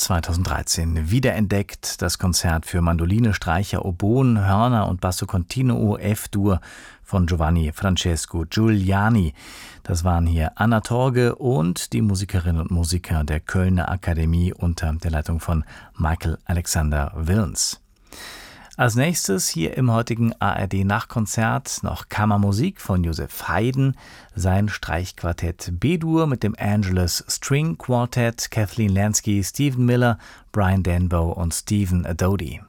2013 wiederentdeckt. Das Konzert für Mandoline, Streicher, Oboen, Hörner und Basso Continuo F-Dur von Giovanni Francesco Giuliani. Das waren hier Anna Torge und die Musikerinnen und Musiker der Kölner Akademie unter der Leitung von Michael Alexander Wilns. Als nächstes hier im heutigen ARD-Nachkonzert noch Kammermusik von Josef Haydn, sein Streichquartett B-Dur mit dem Angelus String Quartet, Kathleen Lansky, Stephen Miller, Brian Denbow und Stephen Adodi.